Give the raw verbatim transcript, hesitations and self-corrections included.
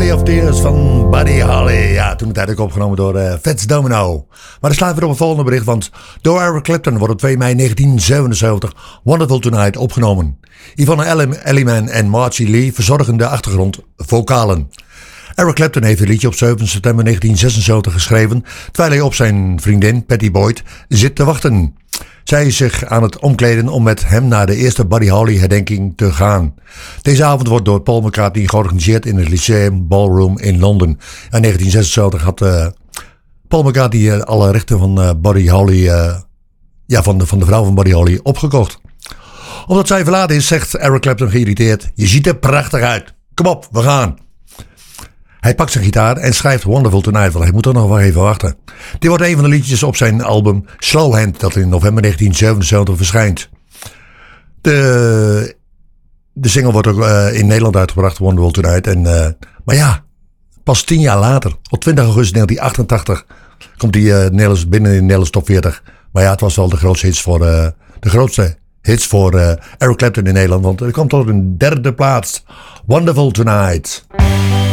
Valley of Tears van Buddy Holly. Ja, toen uiteindelijk opgenomen door uh, Fats Domino. Maar dan slaan we weer op het volgende bericht, want door Eric Clapton wordt op twee mei negentien zevenenzeventig Wonderful Tonight opgenomen. Yvonne Elliman en Marcy Lee verzorgen de achtergrondvocalen. Eric Clapton heeft het liedje op zeven september negentien zesenzeventig geschreven, terwijl hij op zijn vriendin Pattie Boyd zit te wachten. Zij is zich aan het omkleden om met hem naar de eerste Buddy Holly herdenking te gaan. Deze avond wordt door Paul McCartney georganiseerd in het Lyceum Ballroom in Londen. In negentien zesenzeventig had uh, Paul McCartney uh, alle rechten van uh, Buddy Holly, uh, ja, van de, van de vrouw van Buddy Holly opgekocht. Omdat zij verlaten is, zegt Eric Clapton geïrriteerd: "Je ziet er prachtig uit. Kom op, we gaan." Hij pakt zijn gitaar en schrijft Wonderful Tonight, want hij moet er nog wel even wachten. Dit wordt een van de liedjes op zijn album Slow Hand, dat in november negentien zevenenzeventig verschijnt. De, de single wordt ook uh, in Nederland uitgebracht, Wonderful Tonight. En, uh, maar ja, pas tien jaar later, op twintig augustus negentien achtentachtig, komt die uh, Nederlands, binnen in de Nederlandse top veertig. Maar ja, het was wel de grootste hits voor, uh, de grootste hits voor uh, Eric Clapton in Nederland, want er komt tot een derde plaats. Wonderful Tonight.